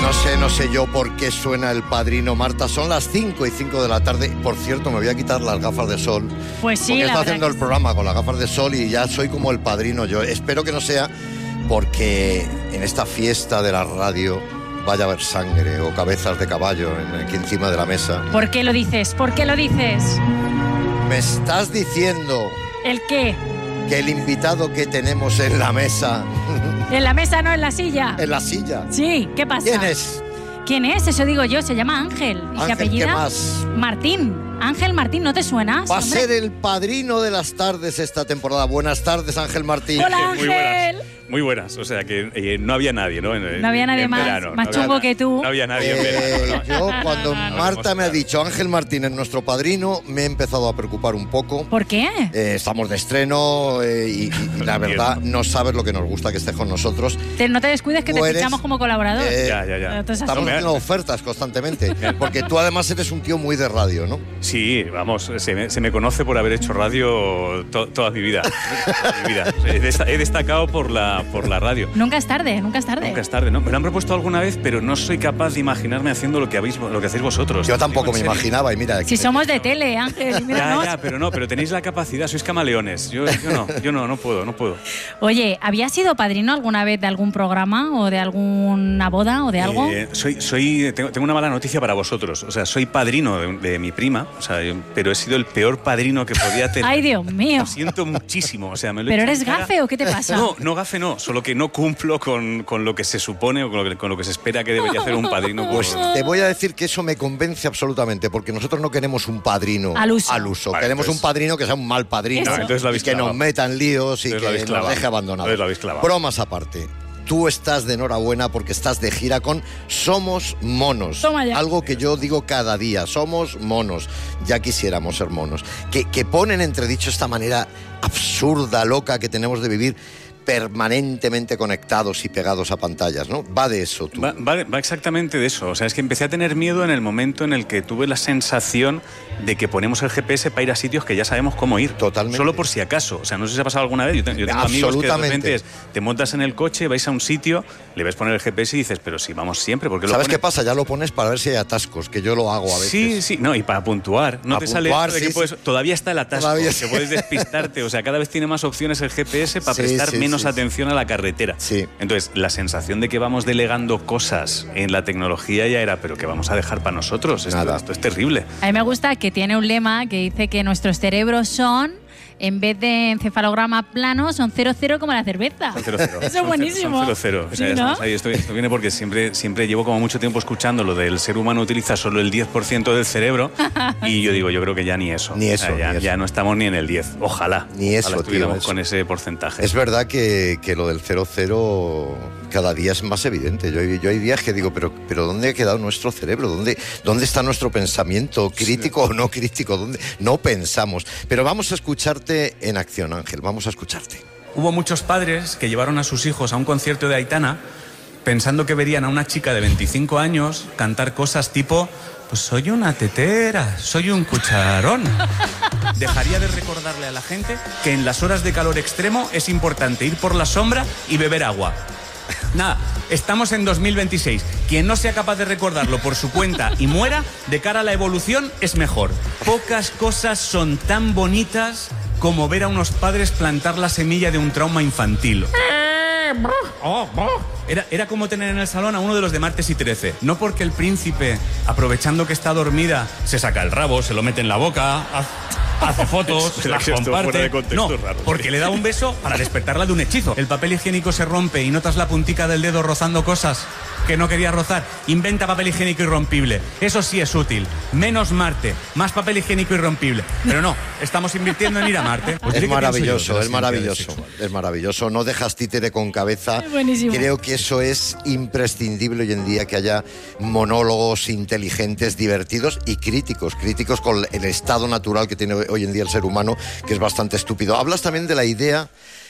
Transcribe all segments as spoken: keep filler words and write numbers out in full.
No sé, no sé yo por qué suena El Padrino, Marta. Son las cinco y cinco de la tarde. Por cierto, me voy a quitar las gafas de sol. Pues sí, porque la estoy haciendo el sí. programa con las gafas de sol y ya soy como el padrino. Yo espero que no sea porque en esta fiesta de la radio vaya a haber sangre o cabezas de caballo en, aquí encima de la mesa. ¿Por qué lo dices? ¿Por qué lo dices? ¿Me estás diciendo ¿El qué? que el invitado que tenemos en la mesa... En la mesa, no en la silla. en la silla? Sí, ¿qué pasa? ¿Quién es? ¿Quién es? Eso digo yo, se llama Ángel. ¿Y Ángel, qué apellida? ¿qué más? Martín. Ángel Martín, ¿no te suena? Va a Hombre. ser el padrino de las tardes esta temporada. Buenas tardes, Ángel Martín. Hola, Muy buenas, Ángel. muy buenas. O sea que eh, no había nadie, ¿no? En, No había nadie en más, verano, más no chungo había, que tú. No había nadie en Eh, verano, ¿no? yo cuando No, no, Marta no, me ha claro. dicho Ángel Martín es nuestro padrino, me he empezado a preocupar un poco. ¿Por qué? Eh, estamos de estreno eh, y, y la verdad no sabes lo que nos gusta que estés con nosotros. Te- no te descuides que Tú te eres, fichamos como colaborador. eh, Ya, ya, ya. Entonces, Estamos No, me- haciendo ofertas constantemente, porque tú además eres un tío muy de radio, ¿no? Sí, vamos, se me, se me conoce por haber hecho radio to- toda mi vida. Toda mi vida. He, desta- he destacado por la, por la radio. Nunca es tarde, nunca es tarde. Nunca es tarde, ¿no? Me lo han propuesto alguna vez, pero no soy capaz de imaginarme haciendo lo que, habéis, lo que hacéis vosotros. Yo tampoco Digo, me en serio. imaginaba y mira... Si somos de tele, Ángel, Ya, míranos. ya, pero no, pero tenéis la capacidad, sois camaleones. Yo, yo no, yo no, no puedo, no puedo. Oye, ¿habías sido padrino alguna vez de algún programa o de alguna boda o de algo? Eh, soy, soy, tengo, tengo una mala noticia para vosotros. O sea, soy padrino de, de mi prima, o sea, yo- pero he sido el peor padrino que podía tener. Ay, Dios mío. Lo siento muchísimo. O sea, me lo he ¿Pero hecho eres en cara. gafe o qué te pasa? No, no gafe no, solo que no cumplo con, con lo que se supone o con lo que, con lo que se espera que debería hacer un padrino. por- Pues te voy a decir que eso me convence absolutamente, porque nosotros no queremos un padrino Al uso. Vale, queremos entonces- un padrino que sea un mal padrino Eso. No, entonces lo habéis y que clavado. nos meta en líos y Entonces lo habéis que nos clavado. deje abandonados. Entonces lo habéis clavado. Bromas aparte. Tú estás de enhorabuena porque estás de gira con Somos Monos. Toma ya. Algo que yo digo cada día. Somos monos. Ya quisiéramos ser monos. Que, que ponen entredicho esta manera absurda, loca que tenemos de vivir permanentemente conectados y pegados a pantallas, ¿no? Va de eso, tú. Va, va- va exactamente de eso. O sea, es que empecé a tener miedo en el momento en el que tuve la sensación de que ponemos el G P S para ir a sitios que ya sabemos cómo ir. Totalmente. Solo por si acaso. O sea, no sé si ha pasado alguna vez. Yo, te- yo tengo amigos que de Absolutamente. repente es, te montas en el coche, vais a un sitio, le ves poner el G P S y dices, pero si vamos siempre, ¿por qué lo ¿Sabes pones? qué pasa? Ya lo pones para ver si hay atascos, que yo lo hago a veces. Sí, sí, no, y para puntuar. No Para te sale puntuar, esto de sí, que puedes- sí. todavía está el atasco, Todavía que sí. puedes despistarte. O sea, cada vez tiene más opciones el G P S para Sí, prestar sí, menos sí, sí. atención a la carretera. Sí. Entonces, la sensación de que vamos delegando cosas en la tecnología ya era, pero que vamos a dejar para nosotros. Esto, Nada. esto es terrible. A mí me gusta que tiene un lema que dice que nuestros cerebros son, en vez de encefalograma plano, son cero cero como la cerveza. Son cero, cero. Eso es Son buenísimo. Son cero, cero. O sea, Sí, ¿no? estamos ahí. Esto, esto viene porque siempre, siempre llevo como mucho tiempo escuchando lo del ser humano utiliza solo el diez por ciento del cerebro y yo digo, yo creo que ya ni eso. Ni eso, O sea, ya, ni eso. ya no estamos ni en el diez. Ojalá. Ni eso, Ojalá tío, estuviéramos eso. con ese porcentaje. Es verdad que, que lo del cero cero cada día es más evidente. Yo, hay- yo hay días que digo, pero, pero ¿dónde ha quedado nuestro cerebro? ¿Dónde, ¿Dónde está nuestro pensamiento? ¿Crítico o no crítico? ¿Dónde? No pensamos. Pero vamos a escucharte en acción, Ángel. Vamos a escucharte. Hubo muchos padres que llevaron a sus hijos a un concierto de Aitana pensando que verían a una chica de veinticinco años cantar cosas tipo, pues soy una tetera, soy un cucharón. Dejaría de recordarle a la gente que en las horas de calor extremo es importante ir por la sombra y beber agua. Nada, estamos en dos mil veintiséis. Quien no sea capaz de recordarlo por su cuenta y muera, de cara a la evolución, es mejor. Pocas cosas son tan bonitas como ver a unos padres plantar la semilla de un trauma infantil. Era, era como tener en el salón a uno de los de Martes y Trece. No porque el príncipe, aprovechando que está dormida, se saca el rabo, se lo mete en la boca, ha- hace fotos, Espera, las que esto comparte. fuera de contexto No, es raro. porque le da un beso para despertarla de un hechizo. El papel higiénico se rompe y notas la puntica del dedo rozando cosas que no quería rozar. Inventa papel higiénico irrompible. Eso sí es útil. Menos Marte, más papel higiénico irrompible. Pero no, estamos invirtiendo en ir a Marte. Os diré Es que pienso yo de maravilloso, la es ciencia maravilloso, sexual. es maravilloso. No dejas títere con cabeza. Es buenísimo. Creo que eso es imprescindible hoy en día, que haya monólogos inteligentes, divertidos y críticos, críticos con el estado natural que tiene hoy en día el ser humano, que es bastante estúpido. Hablas también de la idea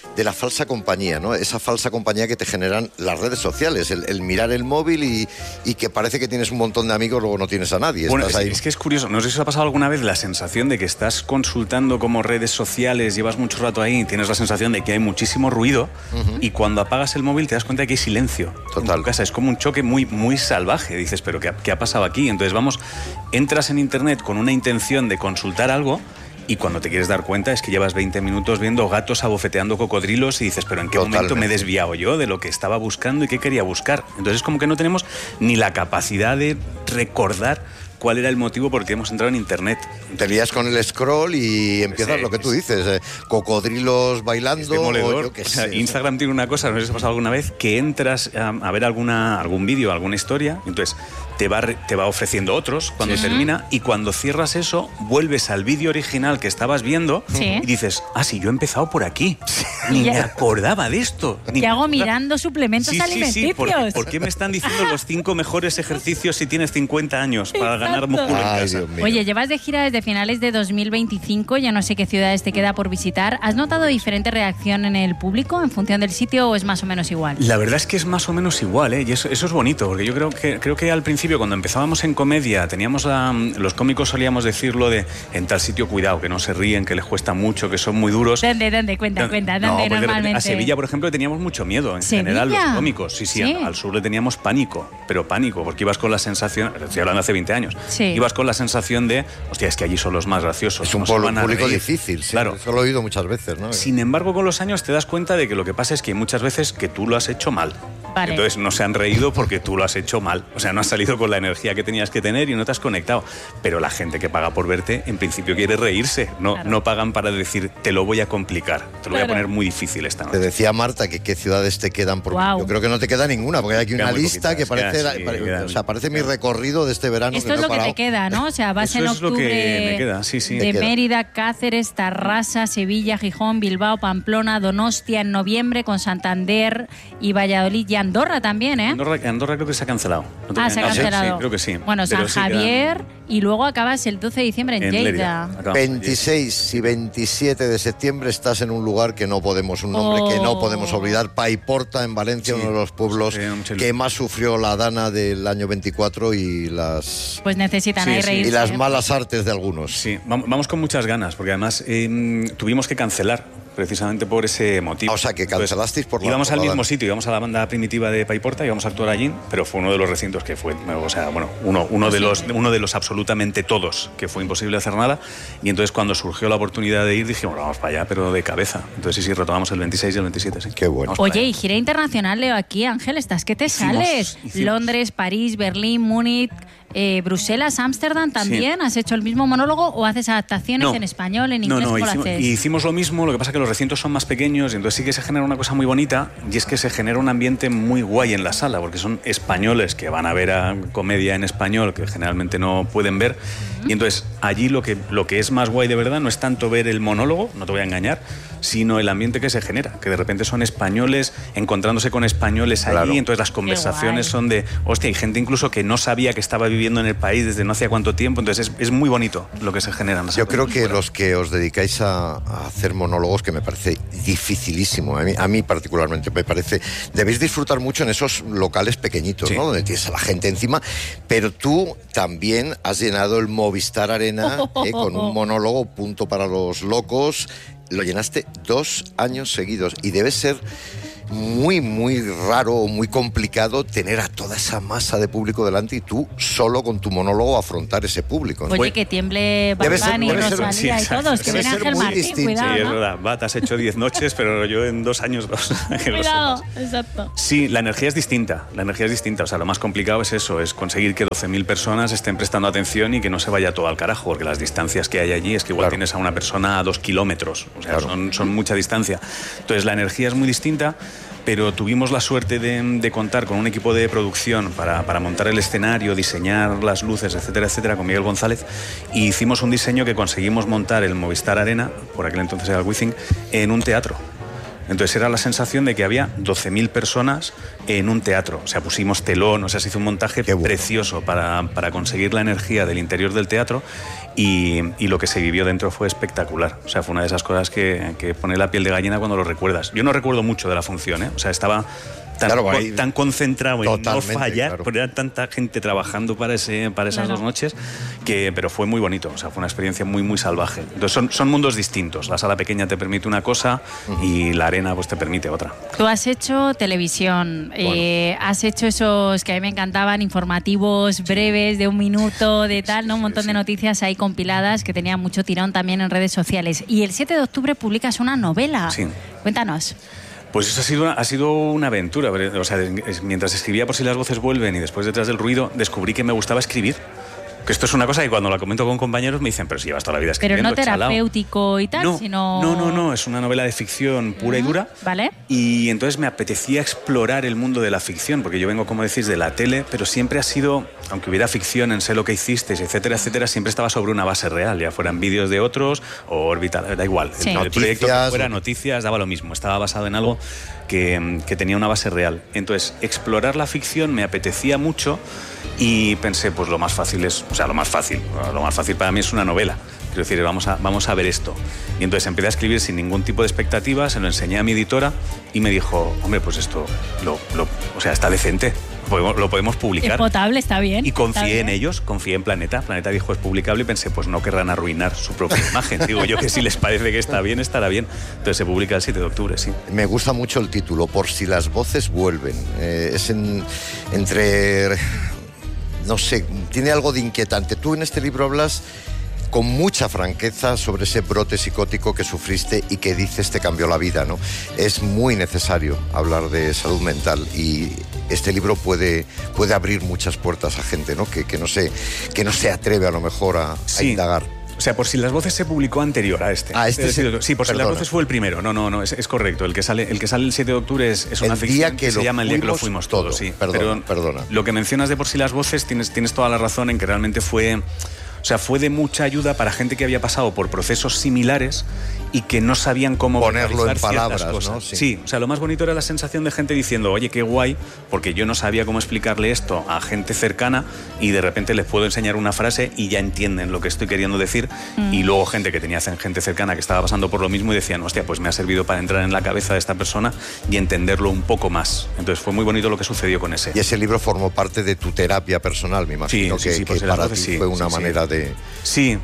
de la falsa compañía, ¿no? Esa falsa compañía que te generan las redes sociales, el, el mirar el móvil y, y que parece que tienes un montón de amigos, luego no tienes a nadie. Bueno, estás es, ahí. es que es curioso, no sé si os ha pasado alguna vez la sensación de que estás consultando como redes sociales, llevas mucho rato ahí y tienes la sensación de que hay muchísimo ruido uh-huh. y cuando apagas el móvil te das cuenta de que hay silencio. Total. En tu casa es como un choque muy, muy salvaje, dices, pero ¿qué ha, qué ha pasado aquí? Entonces vamos, entras en internet con una intención de consultar algo y cuando te quieres dar cuenta es que llevas veinte minutos viendo gatos abofeteando cocodrilos y dices, pero ¿en qué Totalmente. momento me he desviado yo de lo que estaba buscando y qué quería buscar? Entonces es como que no tenemos ni la capacidad de recordar cuál era el motivo por el que hemos entrado en internet. Te lías con el scroll y empiezas sí, lo que tú dices, eh, cocodrilos bailando. Es demoledor. O yo qué o sea, sé. Instagram tiene una cosa, no sé si os ha pasado alguna vez, que entras a, a ver alguna, algún vídeo, alguna historia, entonces te va, te va ofreciendo otros cuando sí. termina y cuando cierras eso, vuelves al vídeo original que estabas viendo sí. y dices, ah, sí, yo he empezado por aquí. Ni me acordaba de esto. Ni ¿Qué hago mirando suplementos sí, alimenticios? Sí, sí. ¿Por, ¿Por qué me están diciendo los cinco mejores ejercicios si tienes cincuenta años para ganar? Ay, Dios mío. Oye, llevas de gira desde finales de dos mil veinticinco, ya no sé qué ciudades te queda por visitar. ¿Has notado diferente reacción en el público en función del sitio o es más o menos igual? La verdad es que es más o menos igual, ¿eh? Y eso, eso es bonito, porque yo creo que, creo que al principio, cuando empezábamos en comedia, teníamos la, los cómicos solíamos decirlo de en tal sitio, cuidado, que no se ríen, que les cuesta mucho, que son muy duros. ¿Dónde, dónde? Cuenta, cuenta, ¿dónde no, normalmente? A Sevilla, por ejemplo, teníamos mucho miedo, en ¿Sevilla? general, los cómicos. Sí, sí, sí, al sur le teníamos pánico, pero pánico, porque ibas con la sensación, estoy hablando hace veinte años, sí. ibas con la sensación de, hostia, es que allí son los más graciosos. Es un público difícil, sí, claro. Eso lo he oído muchas veces, ¿no? Sin embargo, con los años te das cuenta de que lo que pasa es que hay muchas veces que tú lo has hecho mal. Vale. Entonces no se han reído porque tú lo has hecho mal. O sea, no has salido con la energía que tenías que tener y no te has conectado. Pero la gente que paga por verte, en principio quiere reírse. No, claro. no pagan para decir, te lo voy a complicar, te lo claro. voy a poner muy difícil esta noche. Te decía Marta que qué ciudades te quedan, porque wow. yo creo que no te queda ninguna, porque hay aquí una lista poquitas, que parece, queda, sí, pare, queda, o sea, parece mi recorrido de este verano. Esto que es no lo que te queda, ¿no? O sea, vas Eso en es octubre lo que me queda, sí, sí. de queda. Mérida, Cáceres, Tarrasa, Sevilla, Gijón, Bilbao, Pamplona, Donostia en noviembre, con Santander y Valladolid y Andorra también, ¿eh? Andorra, Andorra creo que se ha cancelado. No ah, se ha cancelado. Sí, creo que sí. Bueno, San sí Javier quedan... y luego acabas el doce de diciembre en, en Lleida. veintiséis y veintisiete de septiembre estás en un lugar que no podemos, un nombre oh. que no podemos olvidar, Paiporta, en Valencia, sí. uno de los pueblos sí, que más sufrió la dana del año veinticuatro y las... Pues necesitan sí, ahí sí. reírse. Y las malas artes de algunos. Sí, vamos con muchas ganas, porque además eh, tuvimos que cancelar precisamente por ese motivo. O sea, que cancelasteis por la... Íbamos por al la mismo dana. sitio, íbamos a la banda primitiva de Paiporta, íbamos a actuar allí, pero fue uno de los recintos que fue, o sea, bueno, uno, uno, de, los, uno de los absolutamente todos, que fue imposible hacer nada, y entonces cuando surgió la oportunidad de ir, dijimos, bueno, vamos para allá, pero de cabeza. Entonces sí, sí, retomamos el veintiséis y el veintisiete, sí. Qué bueno. Oye, y gira internacional, Leo, aquí, Ángel, ¿estás que te hicimos, sales? Hicimos. Londres, París, Berlín, Múnich... Eh, Bruselas, Ámsterdam también. Sí. ¿Has hecho el mismo monólogo o haces adaptaciones no. en español, en inglés? No, no, ¿cómo hicimos, lo haces? hicimos lo mismo, lo que pasa es que los recintos son más pequeños y entonces sí que se genera una cosa muy bonita y es que se genera un ambiente muy guay en la sala porque son españoles que van a ver a comedia en español que generalmente no pueden ver uh-huh. y entonces allí lo que, lo que es más guay de verdad no es tanto ver el monólogo, no te voy a engañar, sino el ambiente que se genera, que de repente son españoles encontrándose con españoles allí, claro. entonces las conversaciones son de, hostia, hay gente incluso que no sabía que estaba viviendo en el país desde no hacía cuánto tiempo, entonces es, es muy bonito lo que se genera. Yo creo que los que os dedicáis a, a hacer monólogos, que me parece dificilísimo, a mí, a mí particularmente me parece, debéis disfrutar mucho en esos locales pequeñitos, sí. ¿no? Donde tienes a la gente encima, pero tú también has llenado el Movistar Arena eh, con un monólogo, Punto para los locos, lo llenaste dos años seguidos y debe ser muy, muy raro, muy complicado tener a toda esa masa de público delante y tú solo con tu monólogo afrontar ese público, ¿no? Oye, que tiemble Barbán y Rosalía y todos, que viene Ángel Martín, cuidado, Sí, es ¿no? verdad, va, te has hecho diez noches, pero yo en dos años dos. Cuidado, exacto. Sí, la energía es distinta, la energía es distinta, o sea, lo más complicado es eso, es conseguir que doce mil personas estén prestando atención y que no se vaya todo al carajo, porque las distancias que hay allí es que igual claro. tienes a una persona a dos kilómetros, o sea, claro. son, son mucha distancia. Entonces, la energía es muy distinta, pero tuvimos la suerte de, de contar con un equipo de producción para, para montar el escenario, diseñar las luces, etcétera, etcétera, con Miguel González, y hicimos un diseño que conseguimos montar el Movistar Arena, por aquel entonces era el Wizzing, en un teatro. Entonces era la sensación de que había doce mil personas en un teatro. O sea, pusimos telón, o sea, se hizo un montaje bueno. precioso para, para conseguir la energía del interior del teatro y, y lo que se vivió dentro fue espectacular. O sea, fue una de esas cosas que, que pone la piel de gallina cuando lo recuerdas. Yo no recuerdo mucho de la función, ¿eh? O sea, estaba... Tan, claro, ahí, tan concentrado en no fallar, claro. porque era tanta gente trabajando para, ese, para esas claro. dos noches, que, pero fue muy bonito, o sea, fue una experiencia muy, muy salvaje. Entonces son, son mundos distintos, la sala pequeña te permite una cosa uh-huh. y la arena pues te permite otra. Tú has hecho televisión, bueno. eh, has hecho esos que a mí me encantaban, informativos breves, de un minuto, de tal, ¿no? Un montón sí, de noticias ahí compiladas que tenían mucho tirón también en redes sociales. Y el siete de octubre publicas una novela. Sí. Cuéntanos. Pues eso ha sido, ha sido una aventura. O sea, mientras escribía Por si las voces vuelven y después Detrás del ruido, descubrí que me gustaba escribir. Que esto es una cosa que cuando la comento con compañeros me dicen, pero si llevas toda la vida escribiendo, pero no terapéutico chalao. Y tal, no, sino... No, no, no, es una novela de ficción pura uh-huh. y dura. Vale. Y entonces me apetecía explorar el mundo de la ficción, porque yo vengo, como decís, de la tele, pero siempre ha sido, aunque hubiera ficción en Sé lo que hicisteis, etcétera, etcétera, siempre estaba sobre una base real, ya fueran vídeos de otros o Orbital, da igual. Sí. El, el proyecto que fuera noticias, daba lo mismo, estaba basado en algo que, que tenía una base real. Entonces, explorar la ficción me apetecía mucho. Y pensé, pues lo más fácil es, o sea, lo más fácil, lo más fácil para mí es una novela. Quiero decir, vamos a, vamos a ver esto. Y entonces empecé a escribir sin ningún tipo de expectativa, se lo enseñé a mi editora y me dijo, hombre, pues esto, lo, lo, o sea, está decente, lo podemos, lo podemos publicar. Es potable, está bien. Y confié bien. en ellos, confié en Planeta. Planeta dijo, es publicable y pensé, pues no querrán arruinar su propia imagen. Digo yo que si les parece que está bien, estará bien. Entonces se publica el siete de octubre, sí. Me gusta mucho el título, Por si las voces vuelven. Eh, es en, entre... No sé, tiene algo de inquietante. Tú en este libro hablas con mucha franqueza sobre ese brote psicótico que sufriste y que dices te cambió la vida, ¿no? Es muy necesario hablar de salud mental y este libro puede, puede abrir muchas puertas a gente, ¿no? Que, que, no se, que no se atreve a lo mejor a, sí. a indagar. O sea, Por si las voces se publicó anterior a este. Ah, este es decir, sí, Por perdona. si las voces fue el primero. No, no, no, es, es correcto. El que sale el que sale el siete de octubre es, es una el ficción día que, que se llama El día que lo fuimos todos, todo. sí. Perdona, Pero perdona. Lo que mencionas de Por si las voces tienes, tienes toda la razón en que realmente fue... O sea, fue de mucha ayuda para gente que había pasado por procesos similares y que no sabían cómo ponerlo en palabras, cosas. ¿no? Sí. sí, o sea, lo más bonito era la sensación de gente diciendo, oye, qué guay, porque yo no sabía cómo explicarle esto a gente cercana y de repente les puedo enseñar una frase y ya entienden lo que estoy queriendo decir. Mm. Y luego gente que tenía gente cercana que estaba pasando por lo mismo y decían, hostia, pues me ha servido para entrar en la cabeza de esta persona y entenderlo un poco más. Entonces fue muy bonito lo que sucedió con ese. Y ese libro formó parte de tu terapia personal, me imagino, sí, que, sí, sí, que para ti sí, fue una sí, manera sí. de... Sí,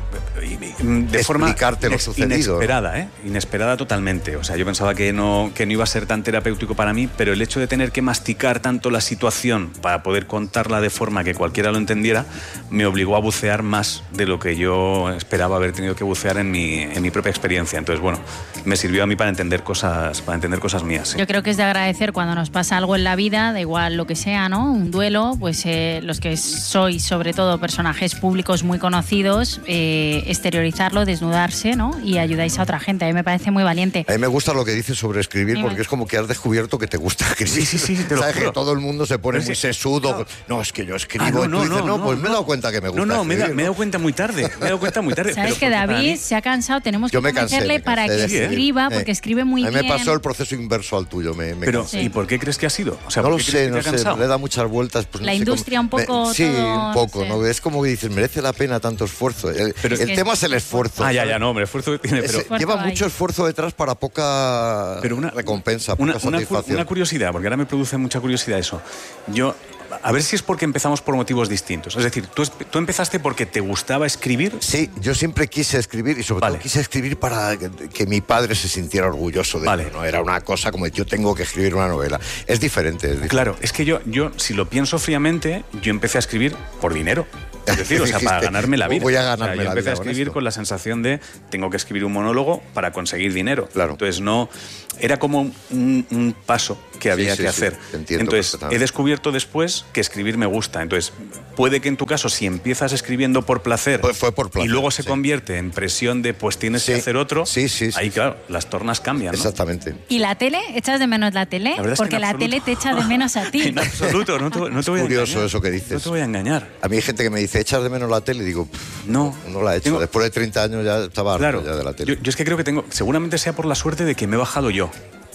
de forma explicarte lo sucedido. Inesperada, ¿eh? Inesperada totalmente. O sea, yo pensaba que no, que no iba a ser tan terapéutico para mí, pero el hecho de tener que masticar tanto la situación para poder contarla de forma que cualquiera lo entendiera, me obligó a bucear más de lo que yo esperaba haber tenido que bucear en mi, en mi propia experiencia. Entonces, bueno, me sirvió a mí para entender cosas, para entender cosas mías. ¿Sí? Yo creo que es de agradecer cuando nos pasa algo en la vida, da igual lo que sea, ¿no? Un duelo, pues eh, los que sois sobre todo personajes públicos muy conocidos, eh, exteriorizarlo, desnudarse, ¿no? Y ayudáis a otra gente. A mí me parece muy valiente. A mí me gusta lo que dices sobre escribir, Dime. porque es como que has descubierto que te gusta escribir. Sí, sí, sí, te lo ¿Sabes? juro. Que todo el mundo se pone Pero muy sí, sesudo. claro. No, es que yo escribo. Ah, no, y tú no, dices, no, no, no, pues me he no. dado cuenta que me gusta No, no, me, da, escribir, me he ¿no? dado cuenta muy tarde. Me he dado cuenta muy tarde. ¿Sabes pero que para David mí... se ha cansado? Tenemos que Yo me cansé, convencerle me para cansé que de escribir. escriba, Eh. porque escribe muy A mí me bien. pasó el proceso inverso al tuyo. Me, me Pero, cansé. ¿y por qué crees que ha sido? O sea, no ¿por lo qué sé, crees que no te ha sé, cansado? le da muchas vueltas. Pues, no La sé industria cómo- un poco, Me- sí, todo, un poco, no ¿no? sé. Es como que dices, merece la pena tanto esfuerzo. El, Pero el es que tema es- es el esfuerzo. Ah, ya, ¿sabes? ya, no, hombre, esfuerzo tiene, pero... Ese- Esfuerzo lleva hay. mucho esfuerzo detrás para poca Pero una, recompensa, una, poca una, cu- satisfacción. una curiosidad, porque ahora me produce mucha curiosidad eso. Yo, a ver si es porque empezamos por motivos distintos. Es decir, tú, es- tú empezaste porque te gustaba escribir. Sí, yo siempre quise escribir y sobre Vale. todo quise escribir para que, que mi padre se sintiera orgulloso de Vale. mí, ¿no? Era una cosa como yo tengo que escribir una novela. Es diferente. Es diferente. Claro, es que yo, yo, si lo pienso fríamente, yo empecé a escribir por dinero. Es decir, o sea, para Dijiste, ganarme la vida. voy a O sea, ganarme yo la empecé vida a con escribir esto. con la sensación de tengo que escribir un monólogo para conseguir dinero. Claro. Entonces no, era como un, un paso que había sí, que sí, hacer. te entiendo Entonces he perfectamente. descubierto después que escribir me gusta. Entonces puede que en tu caso, si empiezas escribiendo por placer, Pues fue por placer, y luego se sí. convierte en presión de pues tienes Sí. que hacer otro, Sí, sí, sí. ahí claro, las tornas cambian, ¿no? Exactamente. ¿Y la tele? ¿Echas de menos la tele? La verdad es que Porque en la absoluto. tele te echa de menos a ti. En absoluto, no te, no te voy a curioso engañar. eso que dices. No te voy a engañar. A mí hay gente que me dice, ¿echas de menos la tele? Y digo, "Pff, No. no la he hecho. Tengo- Después de treinta años ya estaba harto Claro, ya de la tele. yo, yo es que creo que tengo, seguramente sea por la suerte de que me he bajado yo.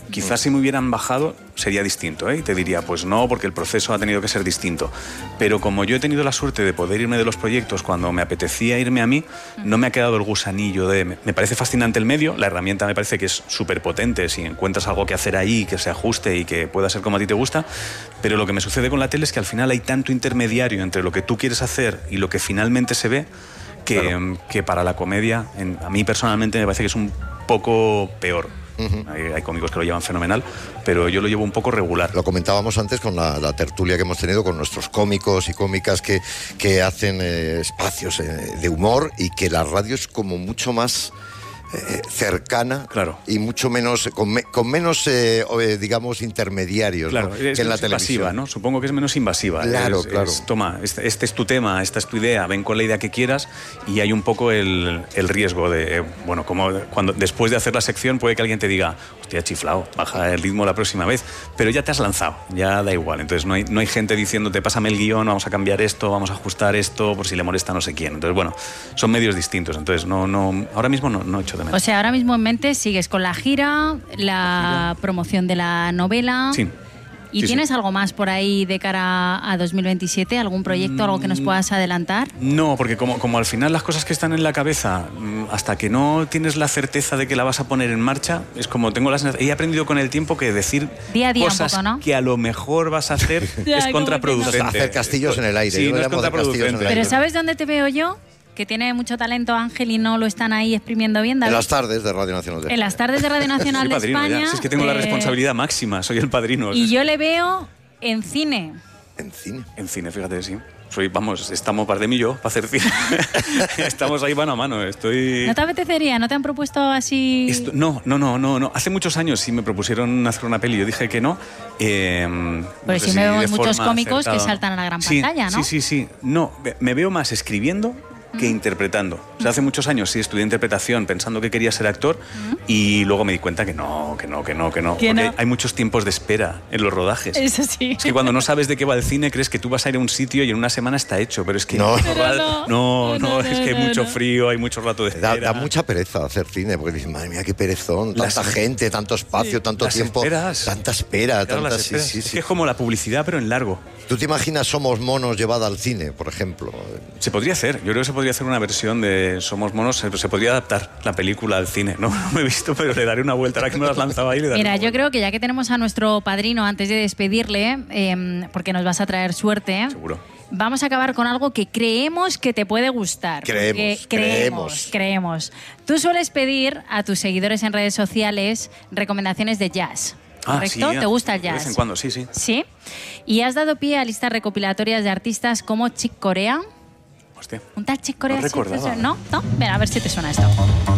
Quizás si me hubieran bajado sería distinto, ¿eh? Y te diría, pues no, porque el proceso ha tenido que ser distinto. Pero como yo he tenido la suerte de poder irme de los proyectos cuando me apetecía irme a mí, no me ha quedado el gusanillo de... Me parece fascinante el medio, la herramienta me parece que es súper potente si encuentras algo que hacer ahí, que se ajuste y que pueda ser como a ti te gusta, pero lo que me sucede con la tele es que al final hay tanto intermediario entre lo que tú quieres hacer y lo que finalmente se ve, que, claro. que para la comedia, en, a mí personalmente me parece que es un poco peor. Uh-huh. Hay, hay cómicos que lo llevan fenomenal, pero yo lo llevo un poco regular. Lo comentábamos antes con la, la tertulia que hemos tenido con nuestros cómicos y cómicas que, que hacen eh, espacios eh, de humor, y que la radio es como mucho más eh, cercana, claro. y mucho menos, con, me, con menos, eh, digamos, intermediarios, claro, ¿no? es que en la televisiva, televisión, ¿no? Supongo que es menos invasiva. Claro, es, claro. Es, toma, este, este es tu tema, esta es tu idea, ven con la idea que quieras, y hay un poco el, el riesgo de, eh, bueno, como cuando después de hacer la sección puede que alguien te diga, hostia, chiflao, baja el ritmo la próxima vez, pero ya te has lanzado, ya da igual. Entonces no hay, no hay gente diciéndote, pásame el guión, vamos a cambiar esto, vamos a ajustar esto, por si le molesta no sé quién. Entonces, bueno, son medios distintos, entonces no, no, ahora mismo no, no echo de menos. O sea, ahora mismo en mente sigues con la gira, la gira. promoción de la novela. Sí. ¿Y sí, tienes sí. algo más por ahí de cara a dos mil veintisiete? ¿Algún proyecto, algo que nos puedas adelantar? No, porque como, como al final las cosas que están en la cabeza, hasta que no tienes la certeza de que la vas a poner en marcha, es como tengo las... He aprendido con el tiempo que decir día a día cosas un poco, ¿no? que a lo mejor vas a hacer ya, es contraproducente. No. Hacer castillos en el aire. Sí, no es contraproducente. Pero ¿sabes dónde te veo yo? Que tiene mucho talento Ángel y no lo están ahí exprimiendo bien, David. En las tardes de Radio Nacional de España. En las tardes de Radio Nacional de padrino, España. Si es que tengo eh... la responsabilidad máxima, soy el padrino. Y yo le veo en cine. ¿En cine? En cine, fíjate, sí. Soy, vamos, estamos Bardem y yo para hacer cine. Estamos ahí mano a mano. Estoy... ¿No te apetecería? ¿No te han propuesto así...? Esto, no, no, no, no, no. Hace muchos años sí me propusieron hacer una peli. Yo dije que no. Eh, Pero no sí sé me si veo muchos cómicos acertado. que saltan a la gran sí, pantalla, ¿no? Sí, sí, sí. No, me veo más escribiendo que interpretando. O sea, hace muchos años sí estudié interpretación pensando que quería ser actor, uh-huh. y luego me di cuenta que no, que no, que no, que no. ¿Que porque no? hay muchos tiempos de espera en los rodajes. Eso sí. Es que cuando no sabes de qué va el cine, crees que tú vas a ir a un sitio y en una semana está hecho, pero es que no, pero no, no, no, no, no, es que hay no, mucho no. frío, hay mucho rato de espera. Da, da mucha pereza hacer cine, porque dices, madre mía, qué perezón, tanta Las, gente, tanto espacio, sí, tanto las tiempo, esperas. tanta espera, claro, tanta, las esperas. sí, sí, es sí. que es como la publicidad, pero en largo. ¿Tú te imaginas Somos Monos llevada al cine, por ejemplo? Se podría hacer, yo creo que se podría hacer una versión de Somos Monos, se, se podría adaptar la película al cine. No, no me he visto, pero le daré una vuelta, ahora que me las lanzaba ahí le daré Mira, una yo creo que ya que tenemos a nuestro padrino, antes de despedirle, eh, porque nos vas a traer suerte... Seguro. Vamos a acabar con algo que creemos que te puede gustar. Creemos, creemos, creemos. Tú sueles pedir a tus seguidores en redes sociales recomendaciones de jazz. ¿Correcto? Ah, sí, ¿Te gusta el jazz? De vez en cuando, sí, sí. Sí. Y has dado pie a listas recopilatorias de artistas como Chick Corea. Hostia. ¿Un tal Chick Corea? No recordaba. ¿No? ¿No? Ven, a ver si te suena esto.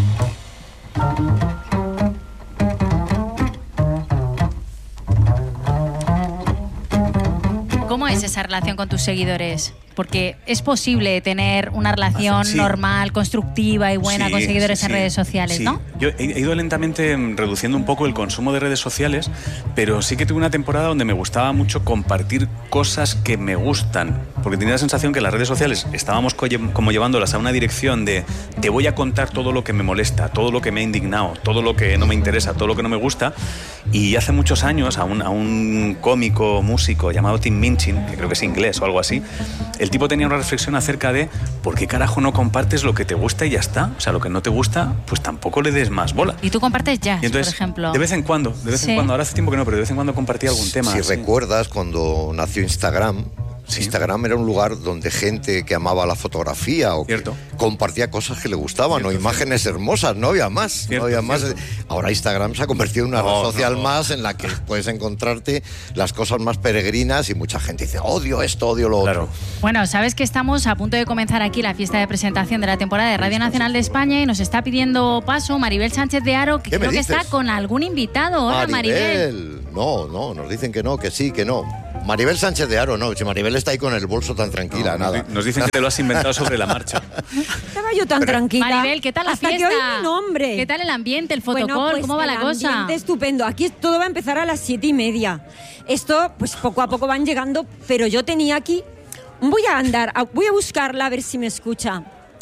¿Cómo es esa relación con tus seguidores? Porque es posible tener una relación sí. normal, constructiva y buena sí, con seguidores sí, en sí. redes sociales, sí. ¿no? Yo he, he ido lentamente reduciendo un poco el consumo de redes sociales, pero sí que tuve una temporada donde me gustaba mucho compartir cosas que me gustan, porque tenía la sensación que las redes sociales estábamos como llevándolas a una dirección de te voy a contar todo lo que me molesta, todo lo que me ha indignado, todo lo que no me interesa, todo lo que no me gusta. Y hace muchos años a un, a un cómico, músico llamado Tim Minchin, que creo que es inglés o algo así, el tipo tenía una reflexión acerca de ¿por qué carajo no compartes lo que te gusta y ya está? O sea, lo que no te gusta, pues tampoco le des más bola. Y tú compartes jazz, y entonces, por ejemplo. De vez en cuando, de vez sí. en cuando. Ahora hace tiempo que no, pero de vez en cuando compartía algún tema. Si sí. recuerdas, cuando nació Instagram, sí. Instagram era un lugar donde gente que amaba la fotografía o que compartía cosas que le gustaban, cierto, o imágenes cierto. hermosas, no había más. Cierto, no había más. Ahora Instagram se ha convertido en una no, red social no, no. más en la que puedes encontrarte las cosas más peregrinas y mucha gente dice, odio esto, odio lo claro. otro. Bueno, sabes que estamos a punto de comenzar aquí la fiesta de presentación de la temporada de Radio Nacional de España y nos está pidiendo paso Maribel Sánchez de Haro, que creo que está con algún invitado. Hola, Maribel. Maribel. No, no, nos dicen que no, que sí, que no. Maribel Sánchez de Haro, no, si Maribel está ahí con el bolso tan tranquila, no, nada. Nos dicen que te lo has inventado sobre la marcha. Estaba yo tan Pero, tranquila. Maribel, ¿qué tal la Hasta fiesta? Que hoy mi nombre. ¿Qué tal el ambiente, el fotocall? Bueno, pues ¿Cómo va la cosa? El ambiente estupendo. Aquí todo va a empezar a las siete y media. Esto, pues poco a poco van llegando, pero yo tenía aquí... Voy a andar, voy a buscarla a ver si me escucha.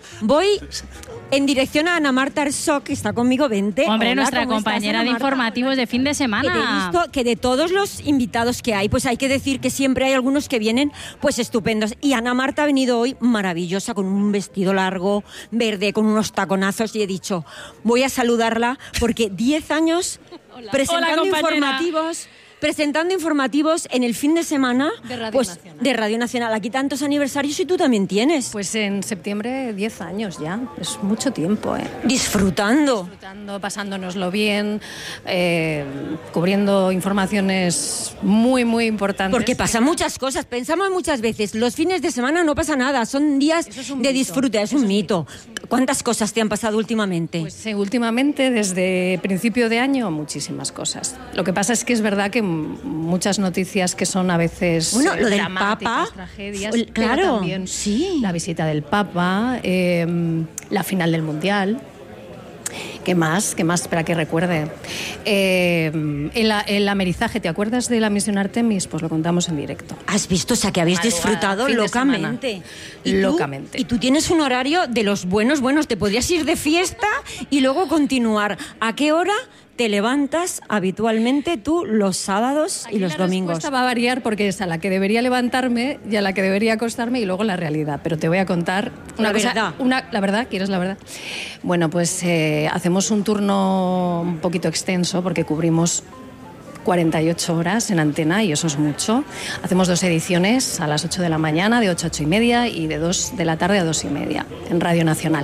voy en dirección a Ana Marta Arsó, que está conmigo. Vente. Hombre, Hola, nuestra ¿cómo estás, compañera Ana de Marta? informativos de fin de Que, te he semana. visto que de todos los invitados que hay, pues hay que decir que siempre hay algunos que vienen pues estupendos. Y Ana Marta ha venido hoy maravillosa, con un vestido largo, verde, con unos taconazos, y he dicho, voy a saludarla porque diez años presentando Hola, compañera. informativos... Presentando informativos en el fin de semana De Radio pues, Nacional. de Radio Nacional. Aquí tantos aniversarios y tú también tienes. Pues en septiembre diez años ya, es mucho tiempo, ¿eh? Disfrutando. Disfrutando, pasándonoslo bien, eh, cubriendo informaciones muy, muy importantes. Porque pasan muchas cosas. Pensamos muchas veces, los fines de semana no pasa nada, son días Eso es un de mito. disfrute, es Eso un es mito. ¿Cuántas cosas te han pasado últimamente? Pues eh, últimamente, desde principio de año, muchísimas cosas. Lo que pasa es que es verdad que m- muchas noticias que son a veces Bueno, eh, lo del dramáticas, Papa, tragedias, el- pero claro, también sí. la visita del Papa, eh, la final del Mundial. ¿Qué más? ¿Qué más? Espera que recuerde. Eh, el, el amerizaje, ¿te acuerdas de la misión Artemis? Pues lo contamos en directo. Has visto, o sea, que habéis Madrugada, disfrutado fin de locamente. semana. ¿Y tú? Locamente. Y tú tienes un horario de los buenos, buenos. Te podrías ir de fiesta y luego continuar. ¿A qué hora te levantas habitualmente tú los sábados y Aquí los la domingos? respuesta va a variar porque es a la que debería levantarme y a la que debería acostarme y luego la realidad. Pero te voy a contar una La cosa. verdad. Una, ¿La verdad? ¿Quieres la verdad? Bueno, pues eh, hacemos un turno un poquito extenso porque cubrimos cuarenta y ocho horas en antena y eso es mucho. Hacemos dos ediciones a las ocho de la mañana, de ocho a ocho y media, y de dos de la tarde a dos y media en Radio Nacional.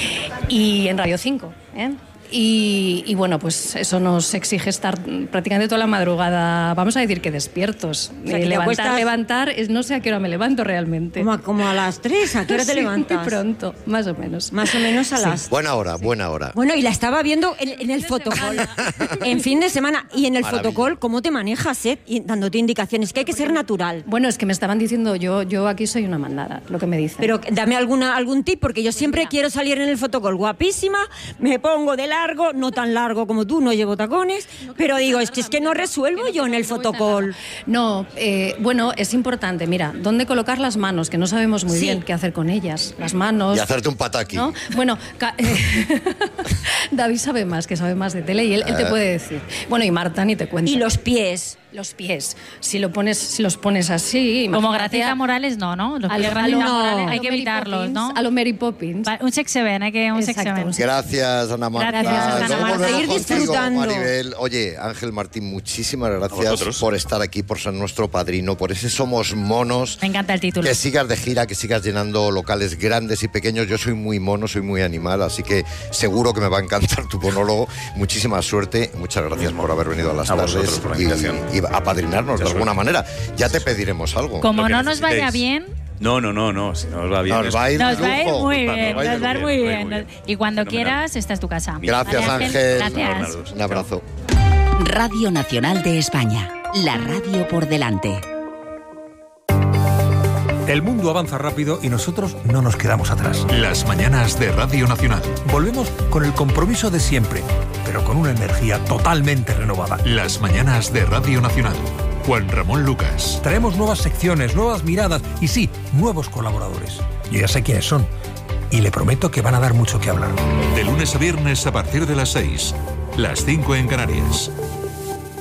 Y en Radio cinco, ¿eh? Y, y bueno, pues eso nos exige estar prácticamente toda la madrugada, vamos a decir que despiertos. O sea, que Eh, te levantar, acuestas- levantar, es, no sé a qué hora me levanto realmente. Como a, como a las tres, ¿a qué hora te Sí, levantas? Muy pronto, más o menos. Más o menos a las... Buena hora, buena hora. Bueno, y la estaba viendo en, en el fotocall, en fin de semana. Y en el Maravilla. fotocall, ¿cómo te manejas, eh? Y dándote indicaciones, que hay que ser natural. Bueno, es que me estaban diciendo, yo, yo aquí soy una mandada, lo que me dicen. Pero dame alguna, algún tip, porque yo siempre quiero salir en el fotocall guapísima, me pongo de largo, no tan largo como tú, no llevo tacones, pero digo, es que es que no resuelvo yo en el fotocall. No, eh, bueno, es importante, mira, dónde colocar las manos, que no sabemos muy Sí. bien qué hacer con ellas. Las manos. Y hacerte un pataki. ¿No? Bueno, ca- eh, David sabe más, que sabe más de tele y él, él te puede decir. Bueno, y Marta ni te cuento. Y los pies. Los pies, si lo pones, si los pones así, Como imagínate Gracita a- Morales, no, ¿no? Los a pies lo- Gracita a lo- Morales a hay lo que Mary evitarlos, Poppins, ¿no? A lo Mary Poppins. Va- Un sex seven, hay que un sex Exacto, seven. un sex- Gracias, Ana Marta. Gracias, Ana Luego Marta. volvemos Ir contigo, disfrutando. Maribel. Oye, Ángel Martín, muchísimas gracias vosotros. por estar aquí, por ser nuestro padrino, por ese Somos Monos. Me encanta el título. Que sigas de gira, que sigas llenando locales grandes y pequeños. Yo soy muy mono, soy muy animal, así que seguro que me va a encantar tu monólogo. Muchísima suerte. Muchas gracias por haber venido a las A tardes vosotros por la y, invitación. y apadrinarnos de Mucha alguna suerte. manera. Ya te pediremos algo. Como Lo que no nos vaya necesitéis. bien, No, no, no, no, si no os va bien. Nos es- va a ir nos de va a ir lujo. muy Nos bien, va a ir nos de va a ir lujo, muy muy bien. bien. Y cuando Fenomenal. quieras, esta es tu casa. Gracias, Vale, Ángel. Gracias. Un abrazo. Radio Nacional de España, la radio por delante. El mundo avanza rápido y nosotros no nos quedamos atrás. Las mañanas de Radio Nacional. Volvemos con el compromiso de siempre, pero con una energía totalmente renovada. Las mañanas de Radio Nacional. Juan Ramón Lucas. Traemos nuevas secciones, nuevas miradas y sí, nuevos colaboradores. Yo ya sé quiénes son y le prometo que van a dar mucho que hablar. De lunes a viernes a partir de las seis. Las cinco en Canarias.